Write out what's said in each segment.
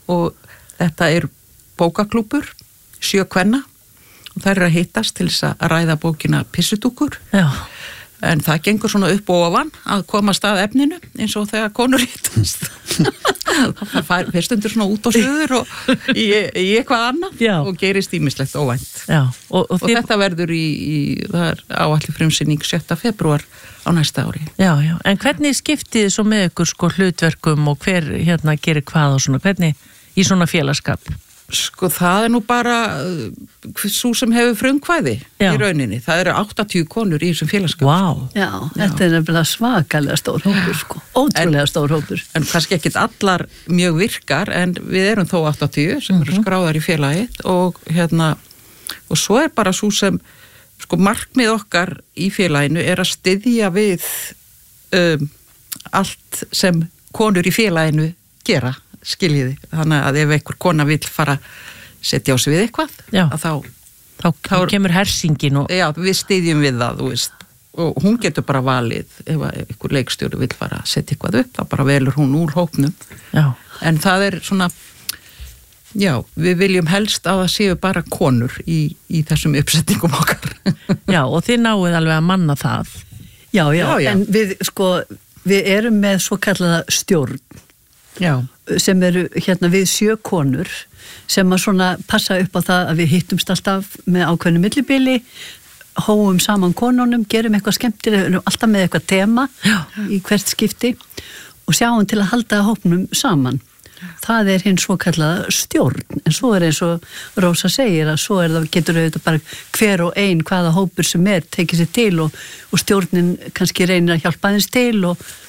og þetta bókaklúbbur 7 kvenna og þær að hittast til þess að ræða bókina Pissudúkur. Já. En það gengur svona upp og ofan að komast að efninu eins og þegar konur hittast. Það fær fyrstundur svona út á suður og í eitthvað annað og gerist ýmislegt óvænt. Já. Og þetta verður það áætli frumsýning 6. febrúar á næsta ári. Já. En hvernig skiptið þið svo með ykkur sko hlutverkum og hver gerir hvað og svona, hvernig í svona félagskap? Sko það nú bara svo sem hefur frumkvæði í rauninni. Það eru 80 konur í þessum félagskap. Vá. Já, þetta nefnilega svakalega stór hópur sko. Ótrúlega stór hópur. En kannski ekkit allar mjög virkar en við erum þó 80 sem eru skráðar í félagið og svo bara svo sem sko markmið okkar í félaginu að styðja við allt sem konur í félaginu gera. Skiljiði, þannig að ef einhver kona vill fara setja á sig við eitthvað þá kemur hersingin og já, við styðjum við það, þú veist og hún getur bara valið ef einhver leikstjóri vill fara að setja eitthvað upp, þá bara velur hún úr hópnum en það svona já, við viljum helst að það séu bara konur í þessum uppsetningum okkar. Já, og þið náið alveg að manna það. Já, en við erum með svo kallaða stjórn. Já. Sem eru við 7 konur sem að svona passa upp á það að við hittumst alltaf með ákveðnu millibili, hóum saman konunum, gerum eitthvað skemmtilega, alltaf með eitthvað tema í hvert skipti og sjáum til að halda hópnum saman. Það hinn svo kallaða stjórn, en svo eins og Rósa segir að svo það getur auðvitað bara hver og ein hvaða hópur sem tekið sér til og stjórnin kannski reynir að hjálpa aðeins til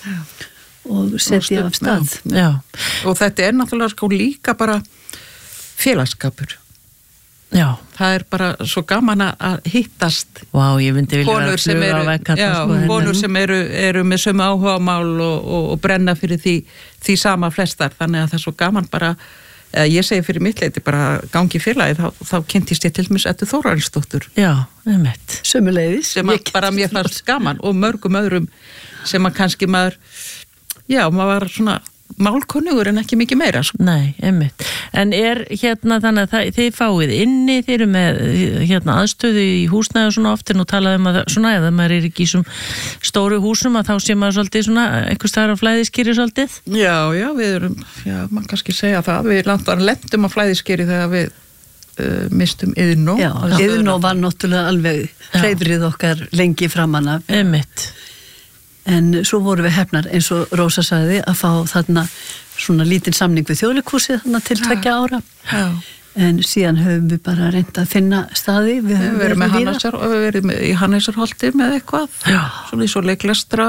og setja af stað. Já. Og þetta náttúrulega sko líka bara félagskapur. Já. Það bara svo gaman að hittast. Vá, ég myndi vilja vera að fluga á vegkalla. Konur sem eru með sömu áhugamál og brenna fyrir því sama flestar. Þannig að það svo gaman bara, ég segi fyrir mitt leiti bara gangi félagið, þá kynntist ég til dæmis Eddu Þórarinsdóttur. Já, einmitt. Sömuleiðis. Sem bara mér fannst gaman og mörgum öðrum sem að kannski maður var svona málkunnugur en ekki mikið meira. Sko. Nei, einmitt. En þannig að þið fáið inni, þið eru með aðstöðu í húsnæði og svona oft en nú talaðum að svona, ef maður ekki í svona stóru húsum að þá sé maður svolítið svona einhvers staðar á flæðiskeri svolítið? Já, við erum, maður kannski segja það, við lendum á flæðiskeri þegar við mistum Iðnó. Já, Iðnó var náttúrulega alveg hreiðrið okkar lengi framanna. Einmitt. En svo voru við hefnar, eins og Rósa sagði, að fá þarna svona lítinn samning við Þjóðleikhúsið þarna til 2 ára. Já. En síðan höfum við bara reynt að finna staði. Við höfum verið í Hannesarholti með eitthvað. Já. Svona í svo leiklestra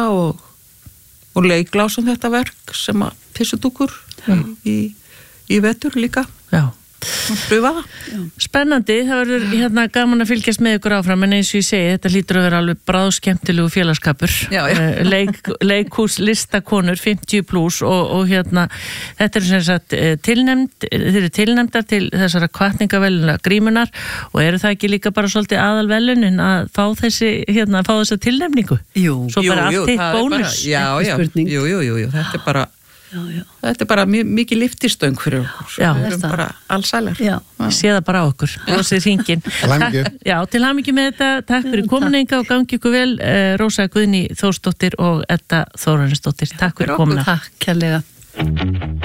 og leiklásum þetta verk sem að Pissudúkur í vetur líka. Já. Spennandi, það verður gaman að fylgjast með ykkur áfram en eins og ég segi, þetta hlýtur að vera alveg bráðskemmtilegu félagskapur. Leikhús listakonur 50+ og þetta eru sem sagt þeir eru tilnefndar til þessara hvatningaveluna Grímunar og eru það ekki líka bara svolítið aðalvelunin að fá þessa tilnefningu? Jú. Svo bara allt hitt bónus. Jú, þetta bara mikið lyftistöng fyrir okkur. Við erum bara allsælar. Ég sé það bara á okkur. Rósið hringin. Til hamingju með þetta. Takk fyrir kominninga og gangi ykkur vel. Rósa Guðný Þórsdóttir og Edda Þórarinsdóttir. Takk fyrir komuna. Takk kærlega.